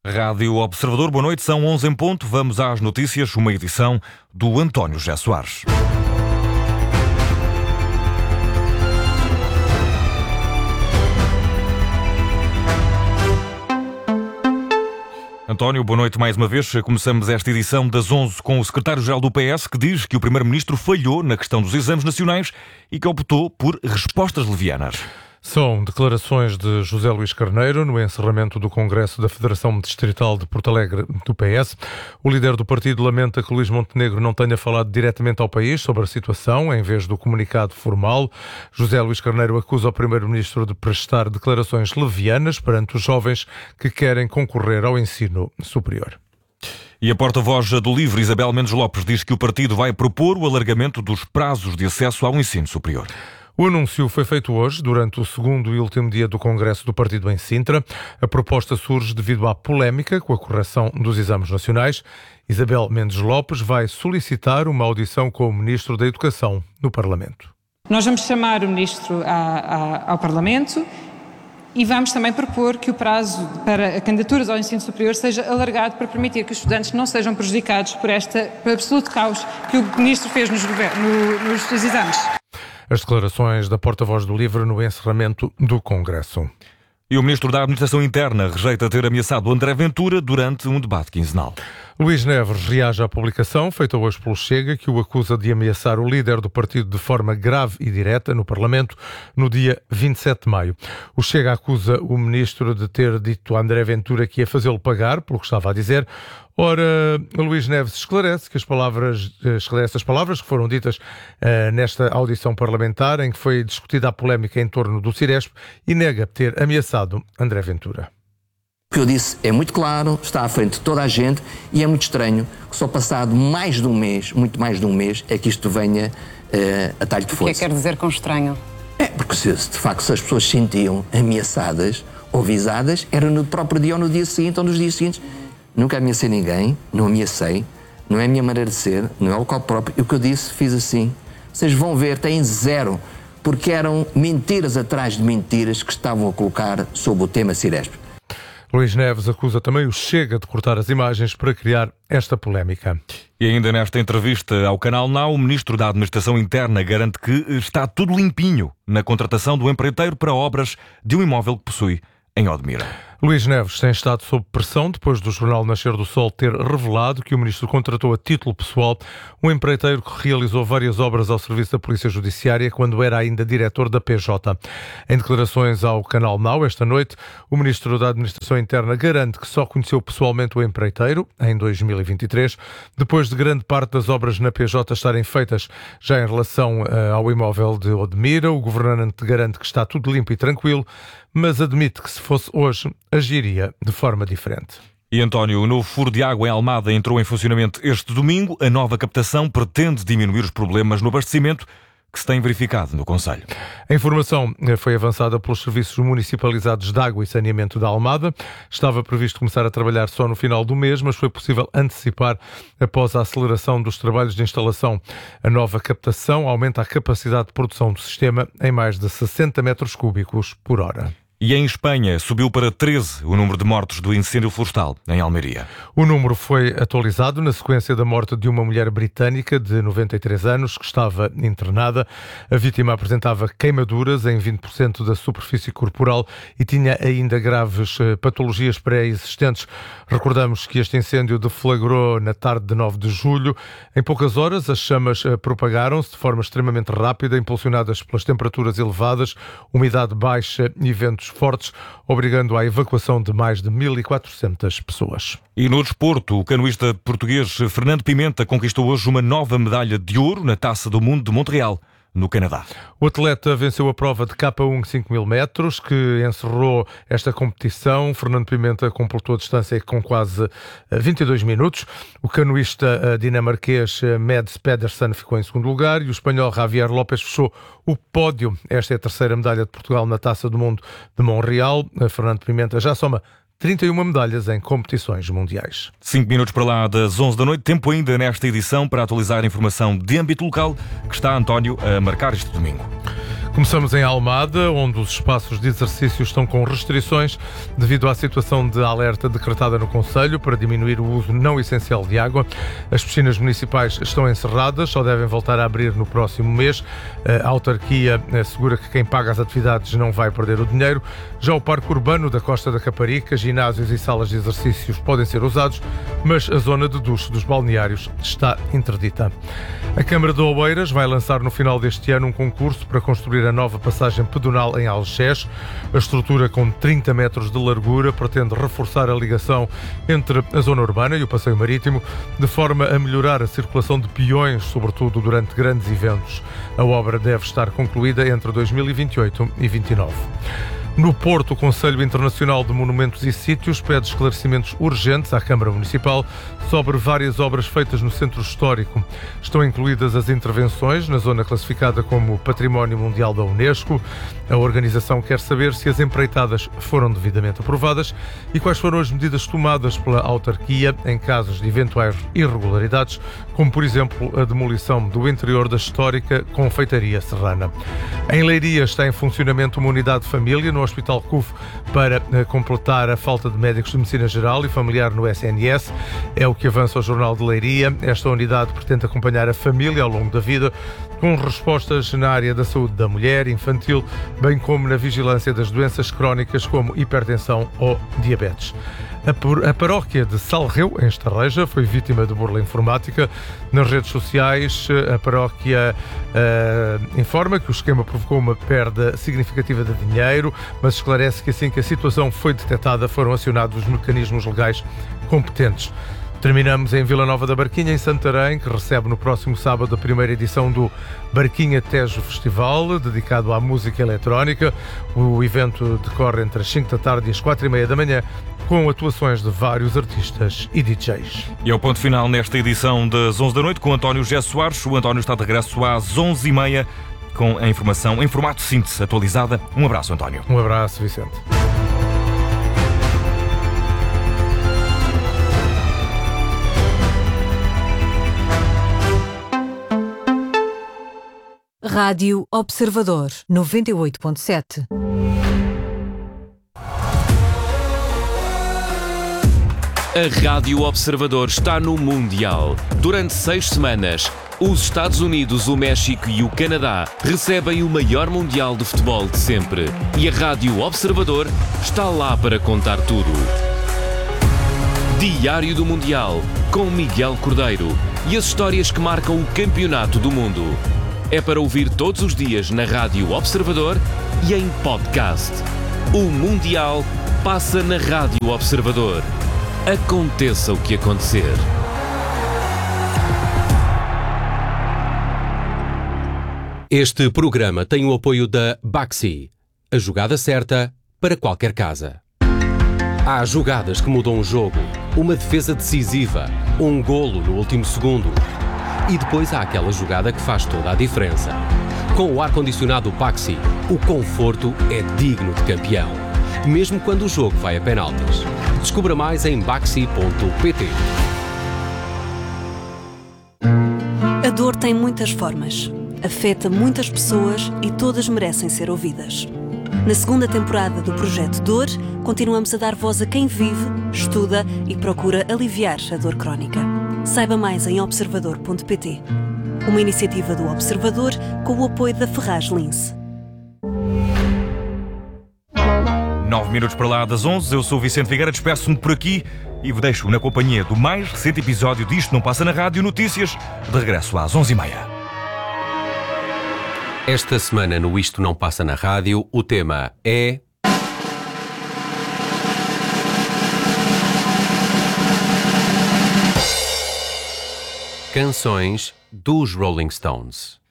Rádio Observador, boa noite, são 11 em ponto. Vamos às notícias, uma edição do António José Soares. António, boa noite mais uma vez. Começamos esta edição das 11 com o secretário-geral do PS, que diz que o primeiro-ministro falhou na questão dos exames nacionais e que optou por respostas levianas. São declarações de José Luís Carneiro no encerramento do Congresso da Federação Distrital de Porto Alegre do PS. O líder do partido lamenta que Luís Montenegro não tenha falado diretamente ao país sobre a situação, em vez do comunicado formal. José Luís Carneiro acusa o primeiro-ministro de prestar declarações levianas perante os jovens que querem concorrer ao ensino superior. E a porta-voz do LIVRE, Isabel Mendes Lopes, diz que o partido vai propor o alargamento dos prazos de acesso ao ensino superior. O anúncio foi feito hoje, durante o segundo e último dia do Congresso do Partido em Sintra. A proposta surge devido à polémica com a correção dos exames nacionais. Isabel Mendes Lopes vai solicitar uma audição com o Ministro da Educação no Parlamento. Nós vamos chamar o Ministro ao Parlamento e vamos também propor que o prazo para candidaturas ao ensino superior seja alargado para permitir que os estudantes não sejam prejudicados por absoluto caos que o Ministro fez nos exames. As declarações da porta-voz do LIVRE no encerramento do Congresso. E o Ministro da Administração Interna rejeita ter ameaçado André Ventura durante um debate quinzenal. Luís Neves reage à publicação feita hoje pelo Chega, que o acusa de ameaçar o líder do partido de forma grave e direta no Parlamento no dia 27 de maio. O Chega acusa o Ministro de ter dito a André Ventura que ia fazê-lo pagar pelo que estava a dizer. Ora, Luís Neves esclarece as palavras que foram ditas nesta audição parlamentar, em que foi discutida a polémica em torno do Ciresp, e nega ter ameaçado André Ventura. O que eu disse é muito claro, está à frente de toda a gente, e é muito estranho que só passado mais de um mês, muito mais de um mês, é que isto venha a talho de força. O que é que quer dizer com estranho? Porque se as pessoas se sentiam ameaçadas ou visadas, era no próprio dia ou no dia seguinte ou nos dias seguintes. Nunca ameacei ninguém, não ameacei, não é a minha maneira de ser, não é o local próprio. E o que eu disse, fiz assim. Vocês vão ver, têm zero, porque eram mentiras atrás de mentiras que estavam a colocar sobre o tema Ciresp. Luís Neves acusa também o Chega de cortar as imagens para criar esta polémica. E ainda nesta entrevista ao Canal Now, o Ministro da Administração Interna garante que está tudo limpinho na contratação do empreiteiro para obras de um imóvel que possui em Odmira. Luís Neves tem estado sob pressão depois do jornal Nascer do Sol ter revelado que o Ministro contratou a título pessoal um empreiteiro que realizou várias obras ao serviço da Polícia Judiciária quando era ainda diretor da PJ. Em declarações ao Canal Now esta noite, o Ministro da Administração Interna garante que só conheceu pessoalmente o empreiteiro em 2023, depois de grande parte das obras na PJ estarem feitas já em relação ao imóvel de Odmira. O governante garante que está tudo limpo e tranquilo, mas admite que se fosse hoje, agiria de forma diferente. E António, o novo furo de água em Almada entrou em funcionamento este domingo. A nova captação pretende diminuir os problemas no abastecimento que se tem verificado no concelho. A informação foi avançada pelos serviços municipalizados de água e saneamento da Almada. Estava previsto começar a trabalhar só no final do mês, mas foi possível antecipar após a aceleração dos trabalhos de instalação. A nova captação aumenta a capacidade de produção do sistema em mais de 60 metros cúbicos por hora. E em Espanha subiu para 13 o número de mortos do incêndio florestal em Almeria. O número foi atualizado na sequência da morte de uma mulher britânica de 93 anos que estava internada. A vítima apresentava queimaduras em 20% da superfície corporal e tinha ainda graves patologias pré-existentes. Recordamos que este incêndio deflagrou na tarde de 9 de julho. Em poucas horas as chamas propagaram-se de forma extremamente rápida, impulsionadas pelas temperaturas elevadas, umidade baixa e ventos fortes, obrigando à evacuação de mais de 1.400 pessoas. E no desporto, o canoísta português Fernando Pimenta conquistou hoje uma nova medalha de ouro na Taça do Mundo de Montreal, no Canadá. O atleta venceu a prova de K1 5.000 metros, que encerrou esta competição. Fernando Pimenta completou a distância com quase 22 minutos. O canoísta dinamarquês Mads Pedersen ficou em segundo lugar e o espanhol Javier López fechou o pódio. Esta é a terceira medalha de Portugal na Taça do Mundo de Montreal. Fernando Pimenta já soma 31 medalhas em competições mundiais. 5 minutos para lá das 11 da noite, tempo ainda nesta edição para atualizar a informação de âmbito local que está, António, a marcar este domingo. Começamos em Almada, onde os espaços de exercício estão com restrições devido à situação de alerta decretada no Concelho para diminuir o uso não essencial de água. As piscinas municipais estão encerradas, só devem voltar a abrir no próximo mês. A autarquia assegura que quem paga as atividades não vai perder o dinheiro. Já o Parque Urbano da Costa da Caparica, ginásios e salas de exercícios podem ser usados, mas a zona de duche dos balneários está interdita. A Câmara de Oeiras vai lançar no final deste ano um concurso para construir a nova passagem pedonal em Algés. A estrutura, com 30 metros de largura, pretende reforçar a ligação entre a zona urbana e o passeio marítimo, de forma a melhorar a circulação de peões, sobretudo durante grandes eventos. A obra deve estar concluída entre 2028 e 2029. No Porto, o Conselho Internacional de Monumentos e Sítios pede esclarecimentos urgentes à Câmara Municipal sobre várias obras feitas no centro histórico. Estão incluídas as intervenções na zona classificada como Património Mundial da Unesco. A organização quer saber se as empreitadas foram devidamente aprovadas e quais foram as medidas tomadas pela autarquia em casos de eventuais irregularidades, como, por exemplo, a demolição do interior da histórica Confeitaria Serrana. Em Leiria está em funcionamento uma unidade de família no Hospital CUF para completar a falta de médicos de medicina geral e familiar no SNS. É o que avança o Jornal de Leiria. Esta unidade pretende acompanhar a família ao longo da vida, com respostas na área da saúde da mulher, infantil, bem como na vigilância das doenças crónicas como hipertensão ou diabetes. A paróquia de Salreu, em Estarreja, foi vítima de burla informática. Nas redes sociais, a paróquia informa que o esquema provocou uma perda significativa de dinheiro, mas esclarece que assim que a situação foi detectada, foram acionados os mecanismos legais competentes. Terminamos em Vila Nova da Barquinha, em Santarém, que recebe no próximo sábado a primeira edição do Barquinha Tejo Festival, dedicado à música eletrónica. O evento decorre entre as 5 da tarde e as 4h30 da manhã, com atuações de vários artistas e DJs. E é o ponto final nesta edição das 11 da noite com António José Soares. O António está de regresso às 11h30 com a informação em formato síntese atualizada. Um abraço, António. Um abraço, Vicente. Rádio Observador 98.7. A Rádio Observador está no Mundial. Durante 6 semanas, os Estados Unidos, o México e o Canadá recebem o maior Mundial de futebol de sempre. E a Rádio Observador está lá para contar tudo. Diário do Mundial, com Miguel Cordeiro. E as histórias que marcam o campeonato do mundo. É para ouvir todos os dias na Rádio Observador e em podcast. O Mundial passa na Rádio Observador. Aconteça o que acontecer. Este programa tem o apoio da Baxi. A jogada certa para qualquer casa. Há jogadas que mudam o jogo. Uma defesa decisiva. Um golo no último segundo. E depois há aquela jogada que faz toda a diferença. Com o ar-condicionado Baxi, o conforto é digno de campeão. Mesmo quando o jogo vai a penaltis. Descubra mais em baxi.pt. A dor tem muitas formas. Afeta muitas pessoas e todas merecem ser ouvidas. Na segunda temporada do Projeto Dor, continuamos a dar voz a quem vive, estuda e procura aliviar a dor crónica. Saiba mais em observador.pt. Uma iniciativa do Observador com o apoio da Ferraz Lince. 9 minutos para lá das 11, eu sou o Vicente Figueira, despeço-me por aqui e vos deixo na companhia do mais recente episódio de Isto Não Passa na Rádio Notícias, de regresso às 11h30. Esta semana no Isto Não Passa na Rádio, o tema é... Canções dos Rolling Stones.